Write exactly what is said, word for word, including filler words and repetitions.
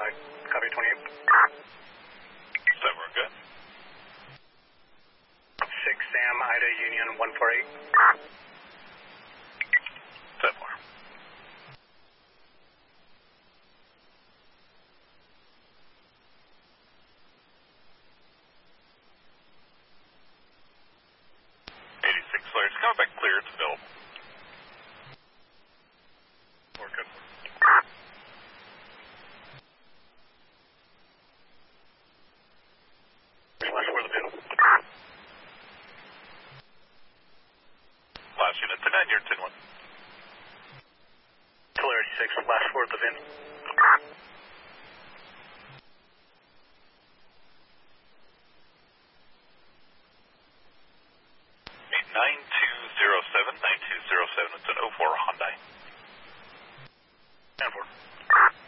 Copy twenty-eight. Seven, we're good. six Sam, Ida, Union one four eight. Seven, four. eighty-six flares, coming back clear, it's available. Four, good. Flash for the pin. Last unit to nine, you're ten one. Polarity six, flash for the pin. nine two zero seven, nine two zero seven, it's an oh four Hyundai. ten four.